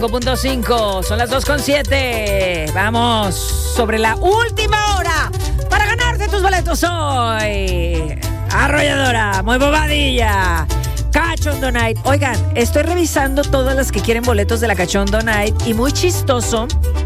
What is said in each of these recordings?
5.5, son las 2.7. Vamos sobre la última hora para ganarte tus boletos hoy. Arrolladora, muy bobadilla, Cachondo Night. Oigan, estoy revisando todas las que quieren boletos de la Cachondo Night y muy chistoso,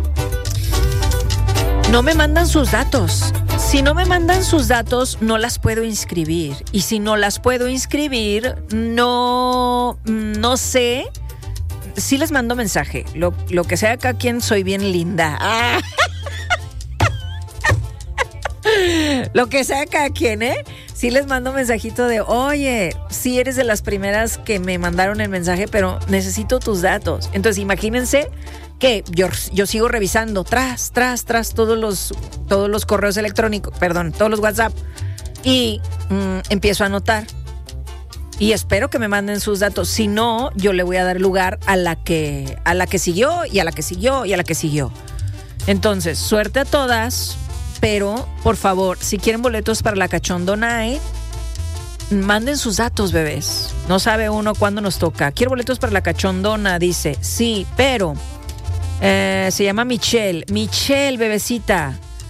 no me mandan sus datos. Si no me mandan sus datos, no las puedo inscribir. Y si no las puedo inscribir, no sé. Sí les mando mensaje. Lo que sea acá, quien soy bien linda. Ah. Lo que sea acá, quien, sí les mando mensajito de, oye, sí eres de las primeras que me mandaron el mensaje, pero necesito tus datos. Entonces, imagínense que yo sigo revisando tras todos los correos electrónicos, todos los WhatsApp, y empiezo a anotar. Y espero que me manden sus datos. Si no, yo le voy a dar lugar a la que siguió y a la que siguió y a la que siguió. Entonces, suerte a todas, pero por favor, si quieren boletos para la Cachondo Night, manden sus datos, bebés. No sabe uno cuándo nos toca. Quiero boletos para la Cachondona, dice. Sí, pero se llama Michelle. Michelle, bebecita.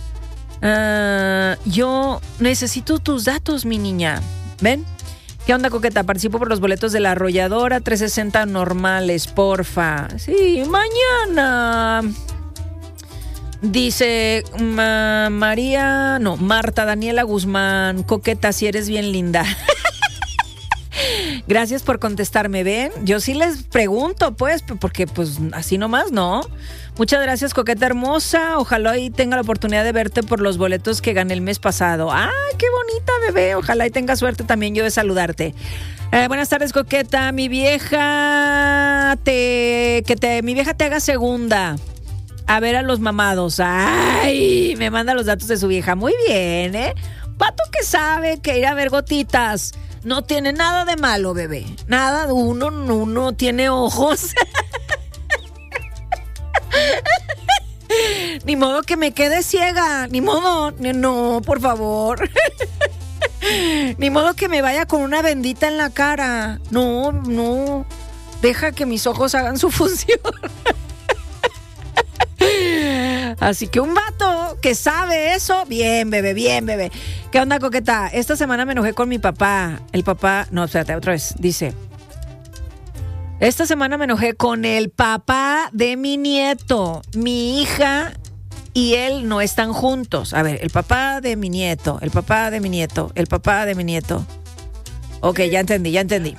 Yo necesito tus datos, mi niña. ¿Ven? ¿Qué onda, coqueta? Participo por los boletos de la Arrolladora, 360 normales, porfa. Sí, mañana. Dice Marta Daniela Guzmán, coqueta, si eres bien linda. Gracias por contestarme, ¿ven? Yo sí les pregunto, pues, porque pues así nomás, ¿no? Muchas gracias, coqueta hermosa. Ojalá hoy tenga la oportunidad de verte por los boletos que gané el mes pasado. ¡Ay, qué bonita, bebé! Ojalá y tenga suerte también yo de saludarte. Buenas tardes, coqueta. Mi vieja mi vieja te haga segunda. A ver a los mamados. ¡Ay! Me manda los datos de su vieja. Muy bien, ¿eh? Pato que sabe que ir a ver gotitas no tiene nada de malo, bebé. Nada, uno tiene ojos. Ni modo que me quede ciega. Ni modo, no, por favor. Ni modo que me vaya con una bendita en la cara. No. Deja que mis ojos hagan su función. Así que un vato que sabe eso, bien, bebé. ¿Qué onda, coqueta? Esta semana me enojé con mi papá. Otra vez. Dice: esta semana me enojé con el papá de mi nieto. Mi hija y él no están juntos. A ver, el papá de mi nieto. Ok, ya entendí.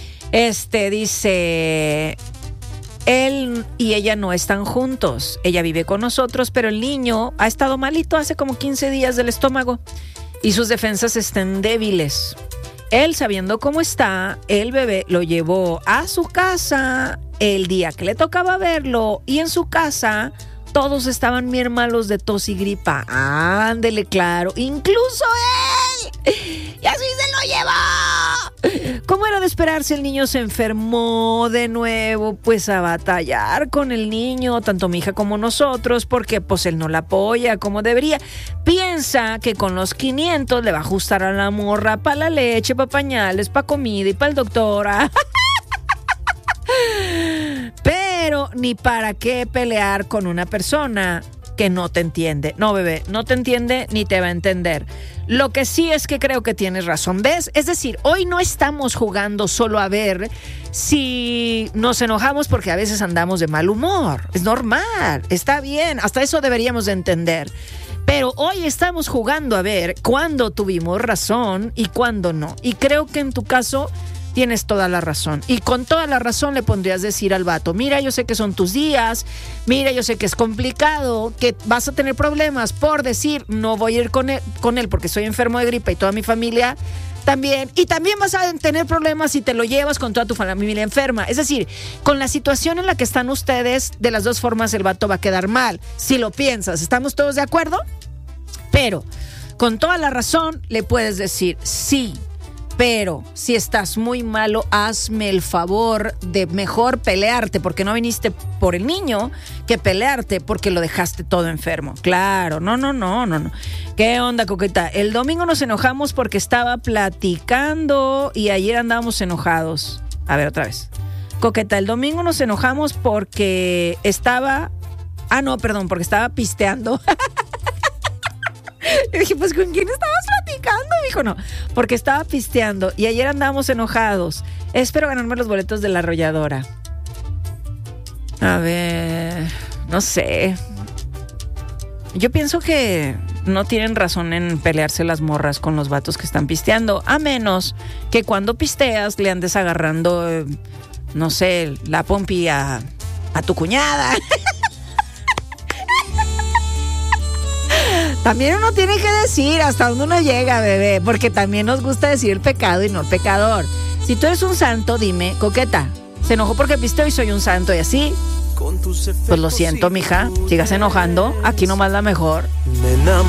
Dice: él y ella no están juntos. Ella vive con nosotros, pero el niño ha estado malito hace como 15 días del estómago y sus defensas están débiles. Él, sabiendo cómo está, el bebé lo llevó a su casa el día que le tocaba verlo, y en su casa todos estaban bien malos de tos y gripa. Ándele, claro, incluso él. Y así se lo llevó. Como era de esperarse, el niño se enfermó de nuevo, pues a batallar con el niño, tanto mi hija como nosotros, porque pues él no la apoya como debería. Piensa que con los 500 le va a ajustar a la morra para la leche, para pañales, para comida y para el doctor. Pero ni para qué pelear con una persona que no te entiende. No, bebé, no te entiende ni te va a entender. Lo que sí es que creo que tienes razón, ¿ves? Es decir, hoy no estamos jugando solo a ver si nos enojamos, porque a veces andamos de mal humor. Es normal, está bien, hasta eso deberíamos de entender. Pero hoy estamos jugando a ver cuándo tuvimos razón y cuándo no. Y creo que en tu caso tienes toda la razón. Y con toda la razón le pondrías decir al vato: mira, yo sé que son tus días, mira, yo sé que es complicado, que vas a tener problemas por decir no voy a ir con él porque soy enfermo de gripe y toda mi familia también. Y también vas a tener problemas si te lo llevas con toda tu familia enferma. Es decir, con la situación en la que están ustedes, de las dos formas el vato va a quedar mal. Si lo piensas, ¿estamos todos de acuerdo? Pero con toda la razón le puedes decir: sí, pero si estás muy malo, hazme el favor de mejor pelearte porque no viniste por el niño, que pelearte porque lo dejaste todo enfermo. Claro, no. ¿Qué onda, coqueta? El domingo nos enojamos porque estaba platicando y ayer andábamos enojados. A ver, otra vez. Coqueta, el domingo nos enojamos porque estaba... porque estaba pisteando. Y dije, pues, ¿con quién estabas platicando? Dijo, no, porque estaba pisteando y ayer andábamos enojados. Espero ganarme los boletos de La Arrolladora. A ver, no sé. Yo pienso que no tienen razón en pelearse las morras con los vatos que están pisteando, a menos que cuando pisteas le andes agarrando, no sé, la pompi a tu cuñada. También uno tiene que decir hasta dónde uno llega, bebé, porque también nos gusta decir el pecado y no el pecador. Si tú eres un santo, dime, Coqueta, se enojó porque pisteo y soy un santo y así. Pues lo siento, mija, sigas enojando, aquí nomás la mejor.